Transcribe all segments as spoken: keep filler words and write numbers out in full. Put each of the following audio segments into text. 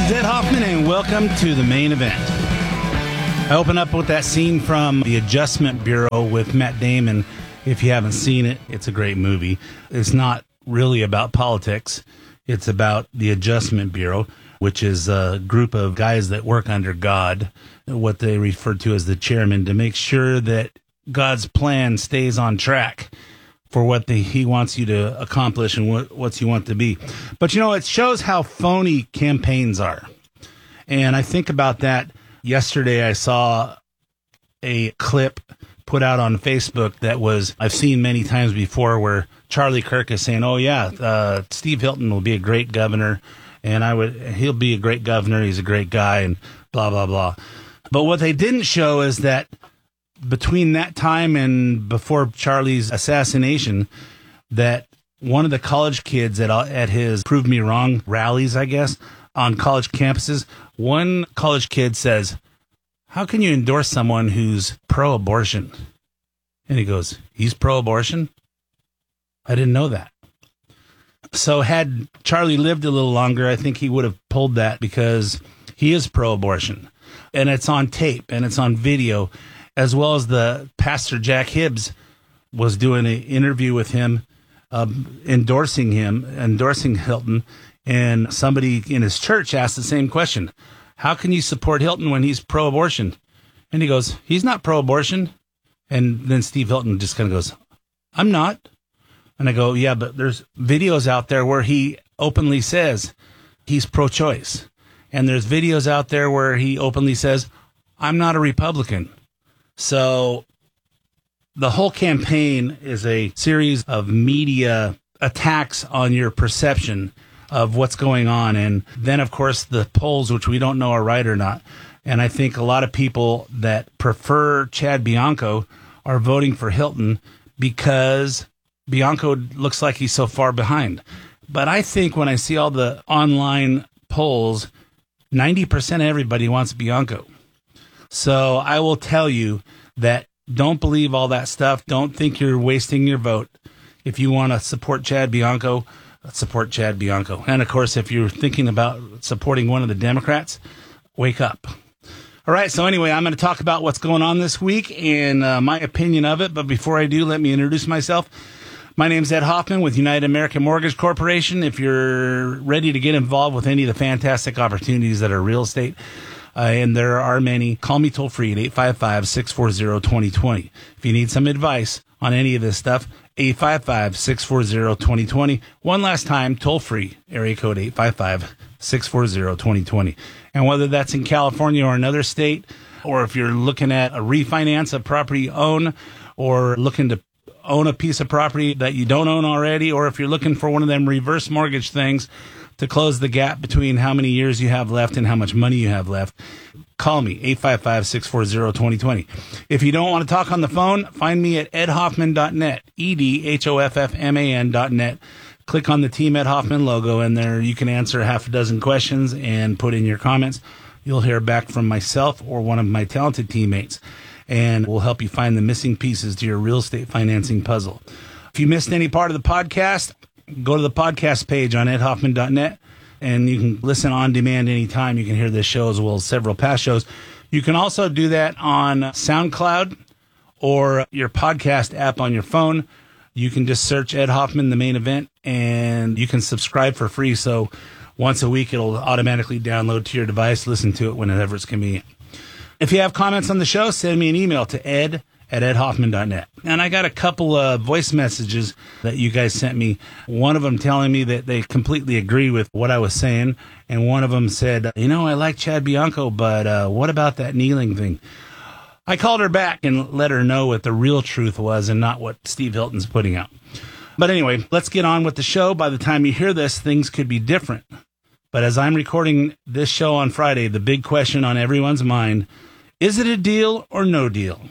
name's Ed Hoffman, and welcome to the main event. I open up with that scene from The Adjustment Bureau with Matt Damon. If you haven't seen it, it's a great movie. It's not really about politics. It's about the Adjustment Bureau, which is a group of guys that work under God, what they refer to as the chairman, to make sure that God's plan stays on track for what the, he wants you to accomplish and what what you want to be. But, you know, it shows how phony campaigns are. And I think about that. Yesterday I saw a clip put out on Facebook that was, I've seen many times before, where Charlie Kirk is saying, oh, yeah, uh, Steve Hilton will be a great governor, and I would he'll be a great governor, he's a great guy, and blah, blah, blah. But what they didn't show is that between that time and before Charlie's assassination, that one of the college kids at at his Prove Me Wrong rallies, I guess, on college campuses, one college kid says, how can you endorse someone who's pro-abortion? And he goes, he's pro-abortion? I didn't know that. So had Charlie lived a little longer, I think he would have pulled that, because he is pro-abortion. And it's on tape and it's on video, as well as the Pastor Jack Hibbs was doing an interview with him, um, endorsing him, endorsing Hilton. And somebody in his church asked the same question. How can you support Hilton when he's pro-abortion? And he goes, he's not pro-abortion. And then Steve Hilton just kind of goes, I'm not. And I go, yeah, but there's videos out there where he openly says he's pro-choice. And there's videos out there where he openly says, I'm not a Republican. So the whole campaign is a series of media attacks on your perception of what's going on. And then, of course, the polls, which we don't know are right or not. And I think a lot of people that prefer Chad Bianco are voting for Hilton because Bianco looks like he's so far behind. But I think when I see all the online polls, ninety percent of everybody wants Bianco. So I will tell you that don't believe all that stuff. Don't think you're wasting your vote. If you want to support Chad Bianco, support Chad Bianco. And, of course, if you're thinking about supporting one of the Democrats, wake up. All right, so anyway, I'm going to talk about what's going on this week and uh, my opinion of it. But before I do, let me introduce myself. My name's Ed Hoffman with United American Mortgage Corporation. If you're ready to get involved with any of the fantastic opportunities that are real estate, uh, and there are many, call me toll free at eight five five, six four zero, two zero two zero. If you need some advice on any of this stuff, eight five five, six four zero, two zero two zero. One last time, toll free, area code eight five five, six four zero, two zero two zero. And whether that's in California or another state, or if you're looking at a refinance of property you own, or looking to own a piece of property that you don't own already, or if you're looking for one of them reverse mortgage things to close the gap between how many years you have left and how much money you have left, call me, eight five five, six four zero, two zero two zero. If you don't want to talk on the phone, find me at ed hoffman dot net, E D H O F F M A N dot net. Click on the Team Ed Hoffman logo, and there you can answer half a dozen questions and put in your comments. You'll hear back from myself or one of my talented teammates, and we'll help you find the missing pieces to your real estate financing puzzle. If you missed any part of the podcast, go to the podcast page on ed hoffman dot net, and you can listen on demand anytime. You can hear this show as well as several past shows. You can also do that on SoundCloud or your podcast app on your phone. You can just search Ed Hoffman, the main event, and you can subscribe for free. So once a week, it'll automatically download to your device. Listen to it whenever it's convenient. If you have comments on the show, send me an email to ed at ed hoffman dot net. And I got a couple of voice messages that you guys sent me. One of them telling me that they completely agree with what I was saying. And one of them said, you know, I like Chad Bianco, but uh, what about that kneeling thing? I called her back and let her know what the real truth was and not what Steve Hilton's putting out. But anyway, let's get on with the show. By the time you hear this, things could be different. But as I'm recording this show on Friday, the big question on everyone's mind, is it a deal or no deal?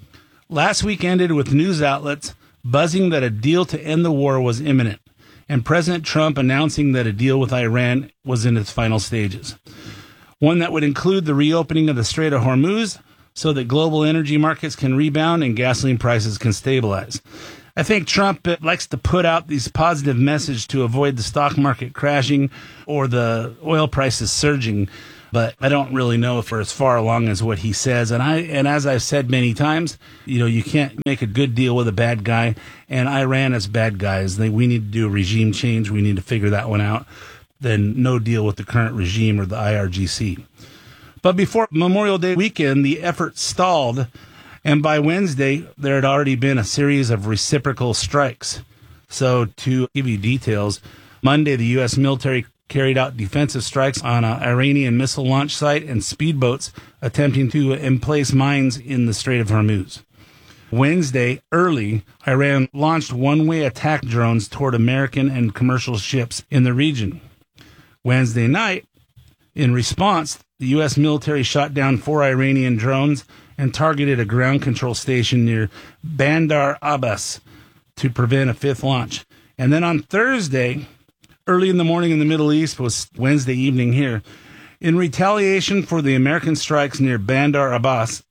Last week ended with news outlets buzzing that a deal to end the war was imminent, and President Trump announcing that a deal with Iran was in its final stages. One that would include the reopening of the Strait of Hormuz so that global energy markets can rebound and gasoline prices can stabilize. I think Trump likes to put out these positive messages to avoid the stock market crashing or the oil prices surging. But I don't really know if we're as far along as what he says. And I and as I've said many times, you know, you can't make a good deal with a bad guy. And Iran is bad guys. They, we need to do a regime change. We need to figure that one out. Then no deal with the current regime or the I R G C. But before Memorial Day weekend, the effort stalled. And by Wednesday, there had already been a series of reciprocal strikes. So to give you details, Monday, the U S military carried out defensive strikes on an Iranian missile launch site and speedboats attempting to emplace mines in the Strait of Hormuz. Wednesday, early, Iran launched one-way attack drones toward American and commercial ships in the region. Wednesday night, in response, the U S military shot down four Iranian drones and targeted a ground control station near Bandar Abbas to prevent a fifth launch. And then on Thursday, early in the morning in the Middle East, was Wednesday evening here, in retaliation for the American strikes near Bandar Abbas,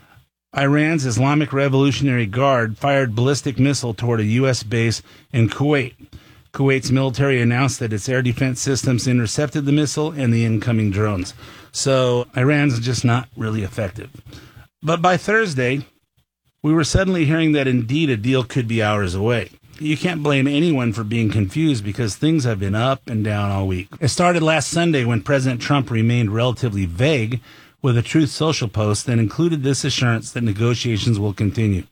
Iran's Islamic Revolutionary Guard fired ballistic missile toward a U S base in Kuwait. Kuwait's military announced that its air defense systems intercepted the missile and the incoming drones. So Iran's just not really effective. But by Thursday, we were suddenly hearing that indeed a deal could be hours away. You can't blame anyone for being confused because things have been up and down all week. It started last Sunday when President Trump remained relatively vague with a Truth Social post that included this assurance that negotiations will continue.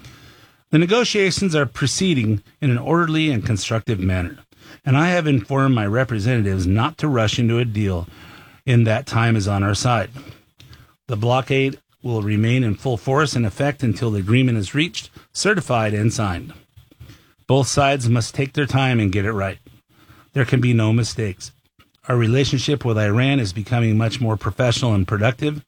The negotiations are proceeding in an orderly and constructive manner, and I have informed my representatives not to rush into a deal in that time is on our side. The blockade will remain in full force and effect until the agreement is reached, certified, and signed. Both sides must take their time and get it right. There can be no mistakes. Our relationship with Iran is becoming much more professional and productive.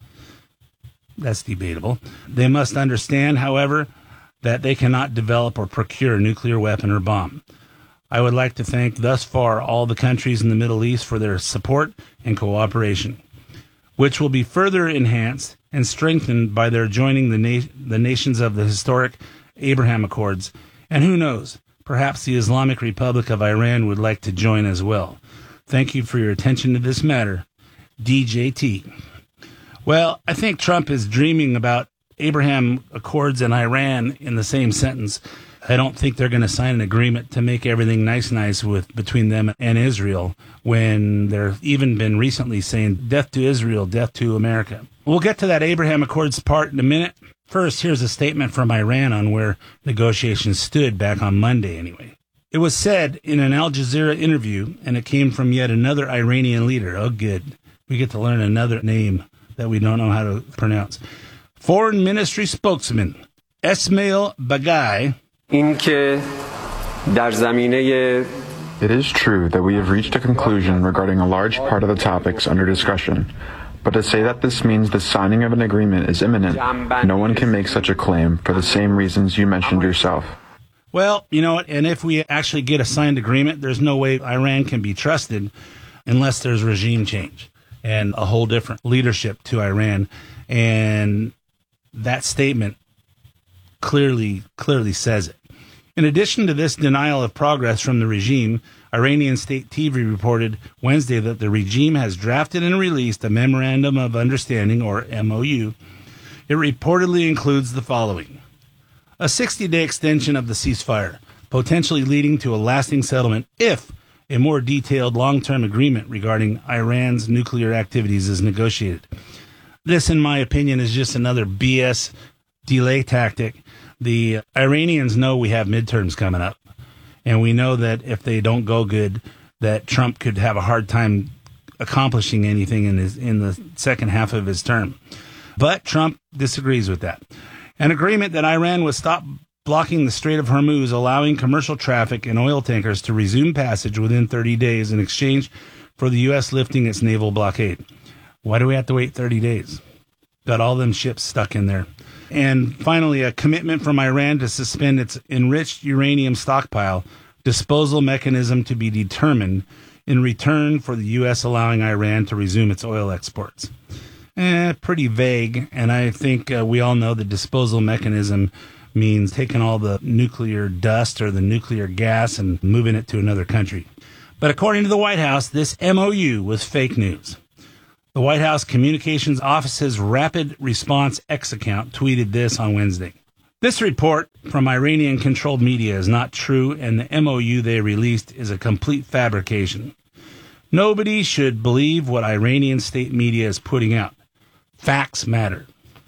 That's debatable. They must understand, however, that they cannot develop or procure a nuclear weapon or bomb. I would like to thank thus far all the countries in the Middle East for their support and cooperation, which will be further enhanced and strengthened by their joining the, na- the nations of the historic Abraham Accords. And who knows, perhaps the Islamic Republic of Iran would like to join as well. Thank you for your attention to this matter. D J T. Well, I think Trump is dreaming about Abraham Accords and Iran in the same sentence. I don't think they're going to sign an agreement to make everything nice, nice with between them and Israel when they've even been recently saying death to Israel, death to America. We'll get to that Abraham Accords part in a minute. First, here's a statement from Iran on where negotiations stood back on Monday anyway. It was said in an Al Jazeera interview, and it came from yet another Iranian leader. Oh, good. We get to learn another name that we don't know how to pronounce. Foreign Ministry spokesman Esmail Bagai. It is true that we have reached a conclusion regarding a large part of the topics under discussion. But to say that this means the signing of an agreement is imminent, no one can make such a claim for the same reasons you mentioned yourself. Well, you know what, and if we actually get a signed agreement, there's no way Iran can be trusted unless there's regime change and a whole different leadership to Iran. And that statement clearly, clearly says it. In addition to this denial of progress from the regime, Iranian state T V reported Wednesday that the regime has drafted and released a Memorandum of Understanding, or M O U. It reportedly includes the following: a sixty-day extension of the ceasefire, potentially leading to a lasting settlement if a more detailed long-term agreement regarding Iran's nuclear activities is negotiated. This, in my opinion, is just another B S delay tactic. The Iranians know we have midterms coming up, and we know that if they don't go good, that Trump could have a hard time accomplishing anything in his in the second half of his term. But Trump disagrees with that. An agreement that Iran would stop blocking the Strait of Hormuz, allowing commercial traffic and oil tankers to resume passage within thirty days in exchange for the U S lifting its naval blockade. Why do we have to wait thirty days? Got all them ships stuck in there. And finally, a commitment from Iran to suspend its enriched uranium stockpile, disposal mechanism to be determined in return for the U S allowing Iran to resume its oil exports. Eh, pretty vague, and I think uh, we all know the disposal mechanism means taking all the nuclear dust or the nuclear gas and moving it to another country. But according to the White House, this M O U was fake news. The White House Communications Office's Rapid Response X account tweeted this on Wednesday. This report from Iranian-controlled media is not true, and the M O U they released is a complete fabrication. Nobody should believe what Iranian state media is putting out. Facts matter.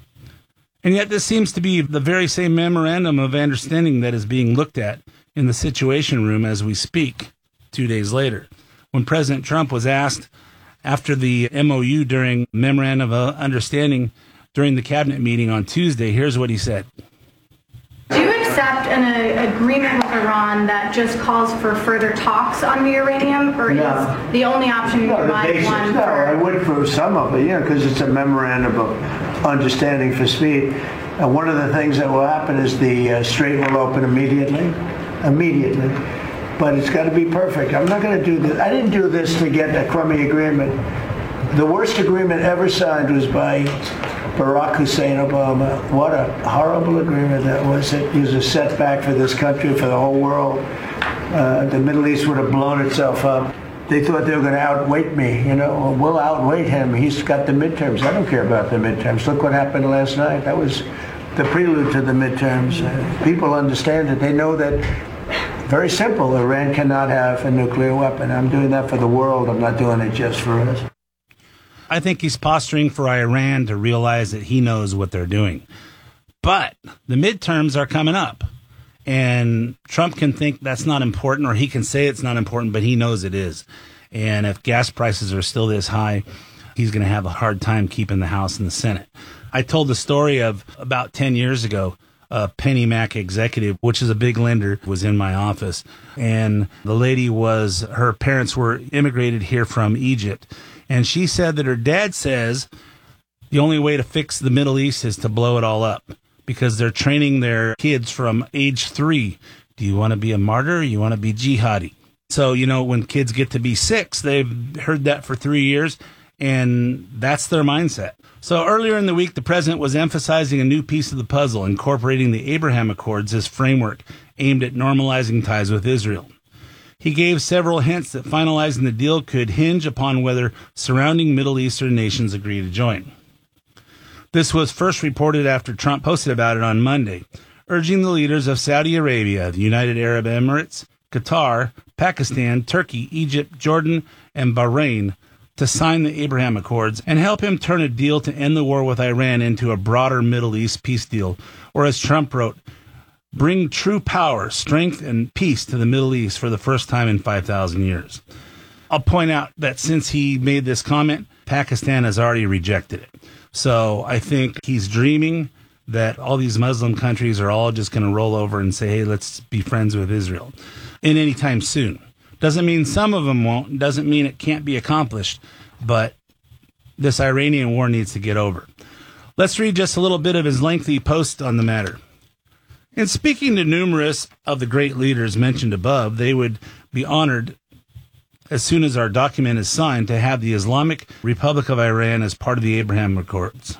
And yet this seems to be the very same memorandum of understanding that is being looked at in the Situation Room as we speak, two days later. When President Trump was asked after the M O U during Memorandum of Understanding during the cabinet meeting on Tuesday, here's what he said. Do you accept an uh, agreement with Iran that just calls for further talks on the uranium, or no. is the only option in no, your mind basics, one no, for... I would for some of it, yeah, because it's a memorandum of understanding for speed. And one of the things that will happen is the uh, Strait will open immediately, immediately. But it's got to be perfect. I'm not going to do this. I didn't do this to get a crummy agreement. The worst agreement ever signed was by Barack Hussein Obama. What a horrible agreement that was. It was a setback for this country, for the whole world. Uh, the Middle East would have blown itself up. They thought they were going to outweight me. You know, well, we'll outweight him. He's got the midterms. I don't care about the midterms. Look what happened last night. That was the prelude to the midterms. Uh, people understand it. They know that. Very simple. Iran cannot have a nuclear weapon. I'm doing that for the world. I'm not doing it just for us. I think he's posturing for Iran to realize that he knows what they're doing. But the midterms are coming up. And Trump can think that's not important, or he can say it's not important, but he knows it is. And if gas prices are still this high, he's going to have a hard time keeping the House and the Senate. I told the story of about ten years ago. A PennyMac executive, which is a big lender, was in my office. And the lady was, her parents were immigrated here from Egypt. And she said that her dad says the only way to fix the Middle East is to blow it all up, because they're training their kids from age three. Do you want to be a martyr? Or you want to be jihadi? So, you know, when kids get to be six, they've heard that for three years, and that's their mindset. So earlier in the week, the president was emphasizing a new piece of the puzzle, incorporating the Abraham Accords as framework aimed at normalizing ties with Israel. He gave several hints that finalizing the deal could hinge upon whether surrounding Middle Eastern nations agree to join. This was first reported after Trump posted about it on Monday, urging the leaders of Saudi Arabia, the United Arab Emirates, Qatar, Pakistan, Turkey, Egypt, Jordan, and Bahrain to sign the Abraham Accords and help him turn a deal to end the war with Iran into a broader Middle East peace deal, or as Trump wrote, bring true power, strength, and peace to the Middle East for the first time in five thousand years. I'll point out that since he made this comment, Pakistan has already rejected it. So I think he's dreaming that all these Muslim countries are all just going to roll over and say, hey, let's be friends with Israel in any time soon. Doesn't mean some of them won't. Doesn't mean it can't be accomplished. But this Iranian war needs to get over. Let's read just a little bit of his lengthy post on the matter. In speaking to numerous of the great leaders mentioned above, they would be honored, as soon as our document is signed, to have the Islamic Republic of Iran as part of the Abraham Accords.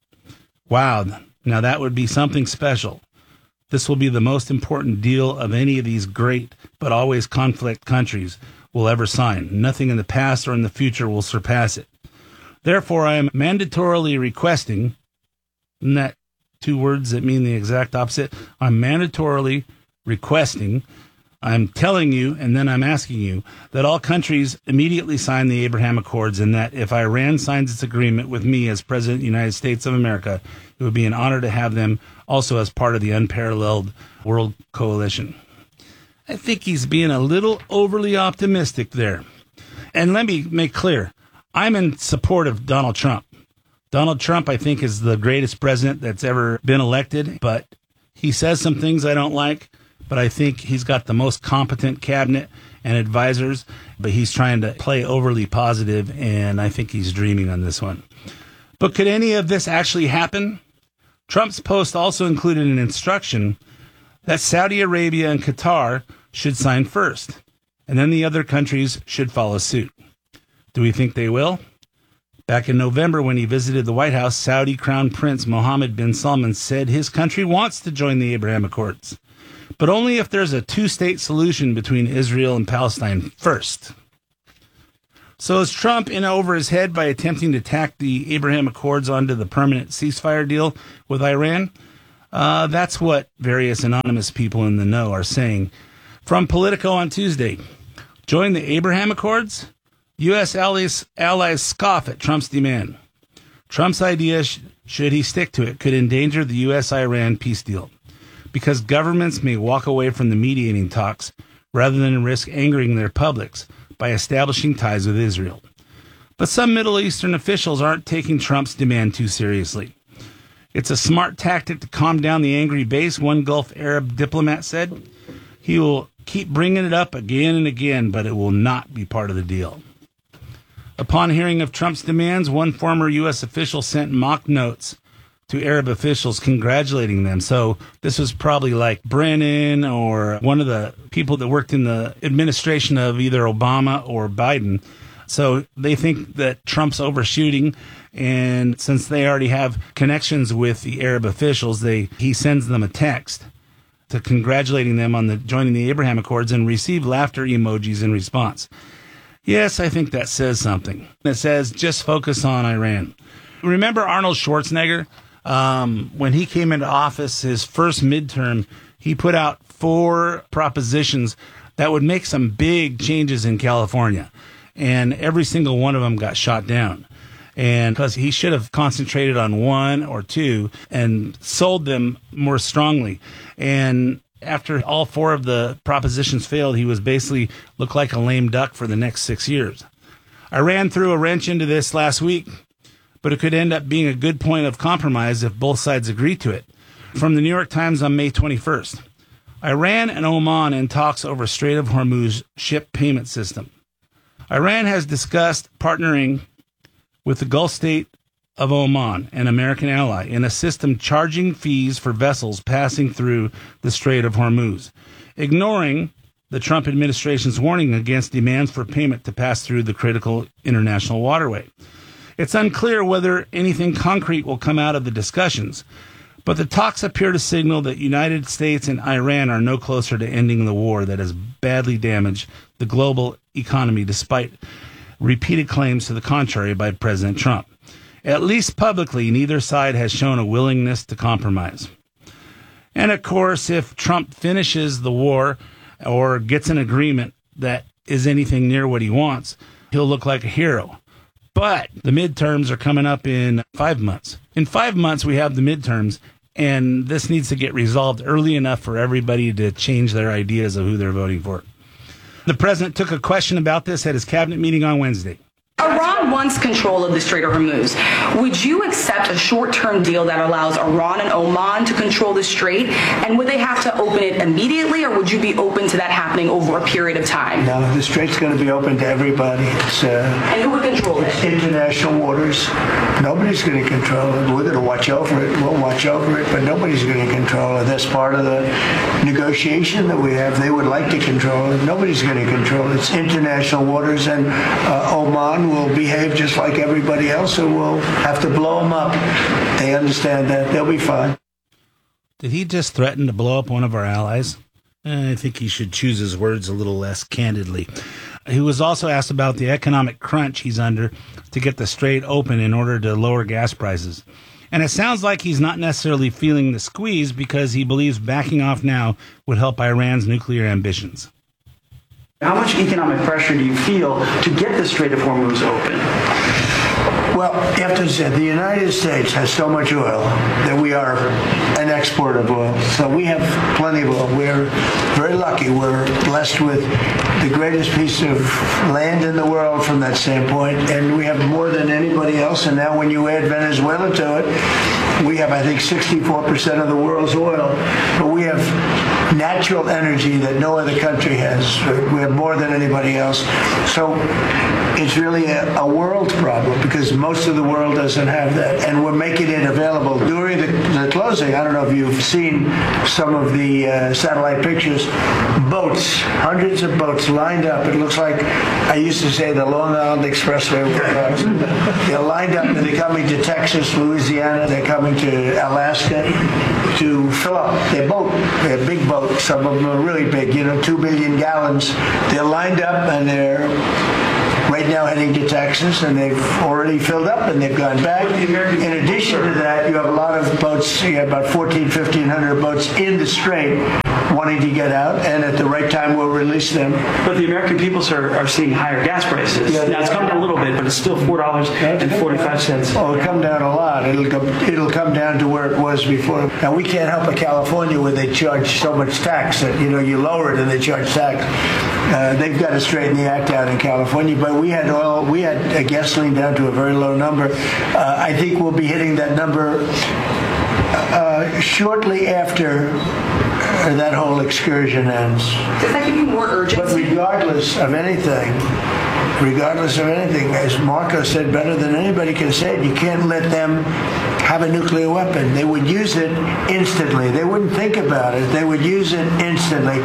Wow, now that would be something special. This will be the most important deal of any of these great but always conflict countries will ever sign. Nothing in the past or in the future will surpass it. Therefore, I am mandatorily requesting, isn't that two words that mean the exact opposite? I'm mandatorily requesting, I'm telling you, and then I'm asking you, that all countries immediately sign the Abraham Accords, and that if Iran signs its agreement with me as President of the United States of America, it would be an honor to have them also as part of the unparalleled world coalition. I think he's being a little overly optimistic there. And let me make clear, I'm in support of Donald Trump. Donald Trump, I think, is the greatest president that's ever been elected, but he says some things I don't like, but I think he's got the most competent cabinet and advisors, but he's trying to play overly positive, and I think he's dreaming on this one. But could any of this actually happen? Trump's post also included an instruction that Saudi Arabia and Qatar should sign first, and then the other countries should follow suit. Do we think they will? Back in November, when he visited the White House, Saudi Crown Prince Mohammed bin Salman said his country wants to join the Abraham Accords, but only if there's a two-state solution between Israel and Palestine first. So is Trump in over his head by attempting to tack the Abraham Accords onto the permanent ceasefire deal with Iran? Uh, that's what various anonymous people in the know are saying. From Politico on Tuesday, join the Abraham Accords? U S allies, allies scoff at Trump's demand. Trump's idea, sh- should he stick to it, could endanger the U S Iran peace deal, because governments may walk away from the mediating talks rather than risk angering their publics by establishing ties with Israel. But some Middle Eastern officials aren't taking Trump's demand too seriously. It's a smart tactic to calm down the angry base, one Gulf Arab diplomat said. He will keep bringing it up again and again, but it will not be part of the deal. Upon hearing of Trump's demands, one former U S official sent mock notes to Arab officials congratulating them. So this was probably like Brennan or one of the people that worked in the administration of either Obama or Biden. So they think that Trump's overshooting, and since they already have connections with the Arab officials, they he sends them a text to congratulating them on the joining the Abraham Accords and receive laughter emojis in response. Yes, I think that says something. It says, just focus on Iran. Remember Arnold Schwarzenegger? Um, when he came into office, his first midterm, he put out four propositions that would make some big changes in California. And every single one of them got shot down. And because he should have concentrated on one or two and sold them more strongly. And after all four of the propositions failed, he was basically looked like a lame duck for the next six years. Iran threw a wrench into this last week, but it could end up being a good point of compromise if both sides agree to it. From the New York Times on May twenty-first, Iran and Oman in talks over Strait of Hormuz ship payment system. Iran has discussed partnering with the Gulf state of Oman, an American ally, in a system charging fees for vessels passing through the Strait of Hormuz, ignoring the Trump administration's warning against demands for payment to pass through the critical international waterway. It's unclear whether anything concrete will come out of the discussions, but the talks appear to signal that United States and Iran are no closer to ending the war that has badly damaged the global economy, despite repeated claims to the contrary by President Trump. At least publicly, neither side has shown a willingness to compromise. And of course, if Trump finishes the war or gets an agreement that is anything near what he wants, he'll look like a hero. But the midterms are coming up in five months. In five months, we have the midterms, and this needs to get resolved early enough for everybody to change their ideas of who they're voting for. The president took a question about this at his cabinet meeting on Wednesday. Iran wants control of the Strait of Hormuz. Would you accept a short-term deal that allows Iran and Oman to control the strait? And would they have to open it immediately, or would you be open to that happening over a period of time? No, the strait's going to be open to everybody. It's, uh, and who would control it? International waters. Nobody's going to control it. We're going to watch over it. We'll watch over it, but nobody's going to control it. That's part of the negotiation that we have. They would like to control it. Nobody's going to control it. It's international waters, and uh, Oman will behave just like everybody else, and we'll have to blow them up. They understand that. They'll be fine. Did he just threaten to blow up one of our allies? I think he should choose his words a little less candidly. He was also asked about the economic crunch he's under to get the strait open in order to lower gas prices. And it sounds like he's not necessarily feeling the squeeze because he believes backing off now would help Iran's nuclear ambitions. How much economic pressure do you feel to get the Strait of Hormuz open? Well, you have to say, the United States has so much oil that we are an exporter of oil. So we have plenty of oil. We're very lucky. We're blessed with the greatest piece of land in the world from that standpoint, and we have more than anybody else. And now when you add Venezuela to it, we have, I think, sixty-four percent of the world's oil. But we have natural energy that no other country has. We have more than anybody else. So it's really a, a world problem because most of the world doesn't have that. And we're making it available. During the, the closing, I don't know if you've seen some of the uh, satellite pictures, boats, hundreds of boats lined up. It looks like, I used to say the Long Island Expressway. They're lined up and they're coming to Texas, Louisiana, they're coming to Alaska to fill up their boat. They're big boats. Some of them are really big, you know, two billion gallons. They're lined up and they're right now heading to Texas, and they've already filled up and they've gone back. In addition to that, you have a lot of boats, you have about fourteen, fifteen hundred boats in the strait wanting to get out, and at the right time we'll release them. But the American people, sir, are seeing higher gas prices. Yeah, now it's come down a little bit, but it's still four dollars and forty-five cents. Oh, it'll come down a lot. It'll come, it'll come down to where it was before. Now, we can't help in California where they charge so much tax that, you know, you lower it and they charge tax. Uh, they've got to straighten the act out in California, but we had oil, we had uh, gasoline down to a very low number. Uh, I think we'll be hitting that number uh, shortly after uh, that whole excursion ends. Does that give you more urgency? But regardless of anything, regardless of anything, as Marco said better than anybody can say it, you can't let them have a nuclear weapon. They would use it instantly. They wouldn't think about it. They would use it instantly.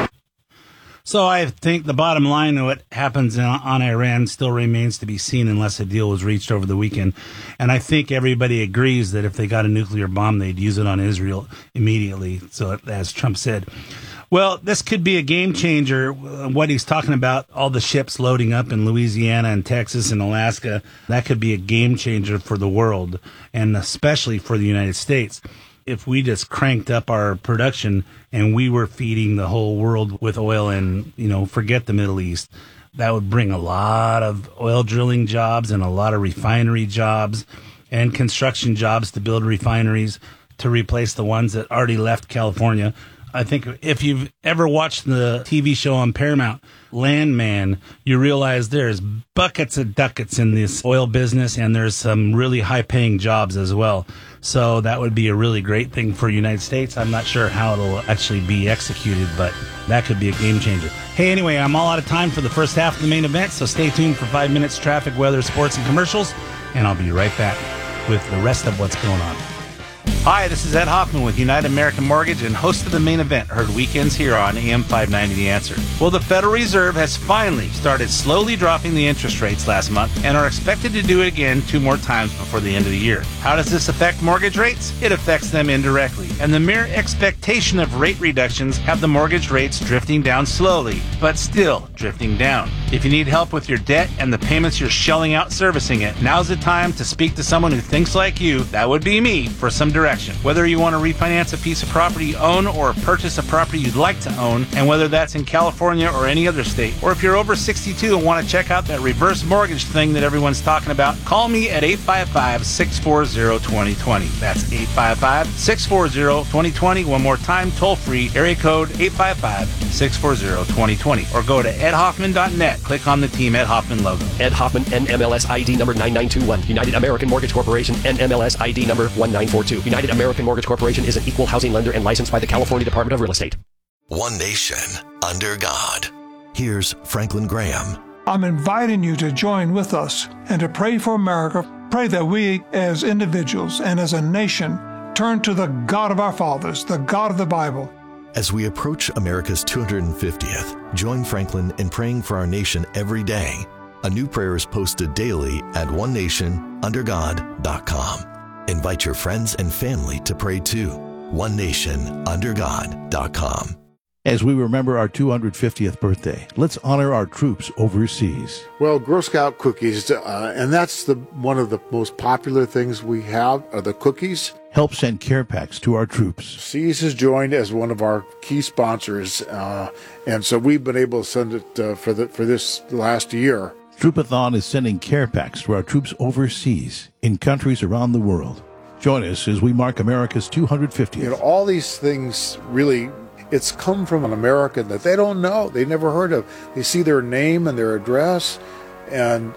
So I think the bottom line of what happens on Iran still remains to be seen unless a deal was reached over the weekend. And I think everybody agrees that if they got a nuclear bomb, they'd use it on Israel immediately. So as Trump said, well, this could be a game changer. What he's talking about, all the ships loading up in Louisiana and Texas and Alaska, that could be a game changer for the world and especially for the United States. If we just cranked up our production and we were feeding the whole world with oil and, you know, forget the Middle East, that would bring a lot of oil drilling jobs and a lot of refinery jobs and construction jobs to build refineries to replace the ones that already left California. I think if you've ever watched the T V show on Paramount, Landman, you realize there's buckets of ducats in this oil business, and there's some really high-paying jobs as well. So that would be a really great thing for the United States. I'm not sure how it'll actually be executed, but that could be a game changer. Hey, anyway, I'm all out of time for the first half of the main event, so stay tuned for five minutes, traffic, weather, sports, and commercials, and I'll be right back with the rest of what's going on. Hi, this is Ed Hoffman with United American Mortgage and host of the main event, heard weekends here on A M five ninety The Answer. Well, the Federal Reserve has finally started slowly dropping the interest rates last month and are expected to do it again two more times before the end of the year. How does this affect mortgage rates? It affects them indirectly, and the mere expectation of rate reductions have the mortgage rates drifting down slowly, but still drifting down. If you need help with your debt and the payments you're shelling out servicing it, now's the time to speak to someone who thinks like you, that would be me, for some direction. Whether you want to refinance a piece of property you own or purchase a property you'd like to own, and whether that's in California or any other state, or if you're over sixty-two and want to check out that reverse mortgage thing that everyone's talking about, call me at eight five five, six four zero, two zero two zero. That's eight five five, six four zero, two zero two zero. One more time, toll free, area code eight five five, six four zero, two zero two zero. Or go to ed hoffman dot net. Click on the Team Ed Hoffman logo. Ed Hoffman, N M L S I D number nine nine two one. United American Mortgage Corporation, N M L S I D number one nine four two. United American Mortgage Corporation is an equal housing lender and licensed by the California Department of Real Estate. One nation, under God. Here's Franklin Graham. I'm inviting you to join with us and to pray for America. Pray that we, as individuals and as a nation, turn to the God of our fathers, the God of the Bible. As we approach America's two hundred fiftieth, join Franklin in praying for our nation every day. A new prayer is posted daily at one nation under god dot com. Invite your friends and family to pray too. one nation under god dot com. As we remember our two hundred fiftieth birthday, let's honor our troops overseas. Well, Girl Scout cookies, uh, and that's the one of the most popular things we have, are the cookies. Help send care packs to our troops. C E S has joined as one of our key sponsors, uh, and so we've been able to send it uh, for the for this last year. Troopathon is sending care packs to our troops overseas in countries around the world. Join us as we mark America's two hundred fiftieth. You know, all these things really, it's come from an American that they don't know, they never heard of. They see their name and their address, and the,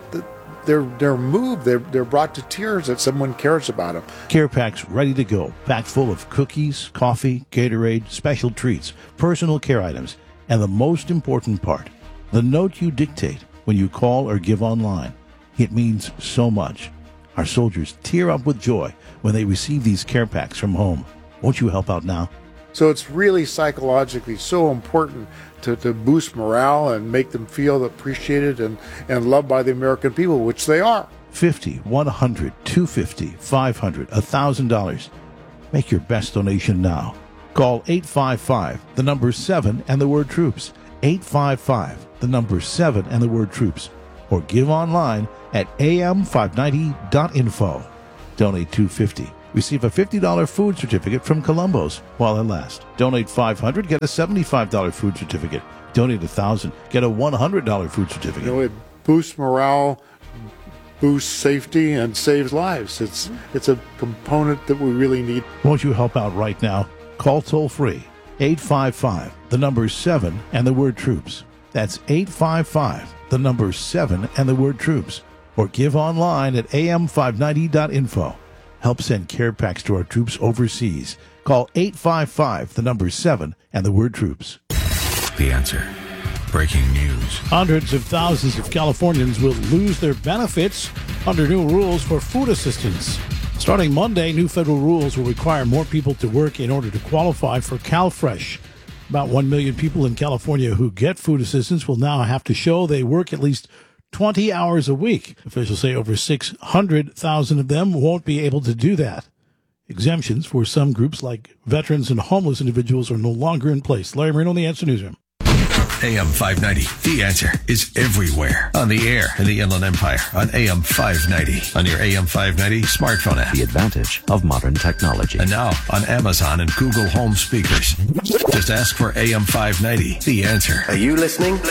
they're they're moved. They're they're brought to tears that someone cares about them. Care packs ready to go, packed full of cookies, coffee, Gatorade, special treats, personal care items, and the most important part, the note you dictate when you call or give online. It means so much. Our soldiers tear up with joy when they receive these care packs from home. Won't you help out now? So it's really psychologically so important to, to boost morale and make them feel appreciated and, and loved by the American people, which they are. fifty, one hundred, two hundred fifty, five hundred, one thousand dollars. Make your best donation now. Call eight five five, the number seven, and the word troops. eight five five, the number seven, and the word troops. Or give online at a m five ninety dot info. Donate two hundred fifty dollars. Receive a fifty dollars food certificate from Columbo's while it lasts. Donate five hundred dollars, get a seventy-five dollars food certificate. Donate one thousand dollars, get a one hundred dollars food certificate. You know, it boosts morale, boosts safety, and saves lives. It's it's a component that we really need. Won't you help out right now? Call toll free eight five five, the number seven, and the word troops. That's eight five five, the number seven, and the word troops. Or give online at a m five ninety dot info. Help send care packs to our troops overseas. Call eight five five, the number seven, and the word troops. The Answer. Breaking news. Hundreds of thousands of Californians will lose their benefits under new rules for food assistance. Starting Monday, new federal rules will require more people to work in order to qualify for CalFresh. About one million people in California who get food assistance will now have to show they work at least twenty hours a week. Officials say over six hundred thousand of them won't be able to do that. Exemptions for some groups like veterans and homeless individuals are no longer in place. Larry Marino, The Answer Newsroom. A M five ninety, The Answer, is everywhere. On the air in the Inland Empire on A M five ninety. On your A M five ninety smartphone app. The advantage of modern technology. And now on Amazon and Google Home speakers. Just ask for A M five ninety, The Answer. Are you listening?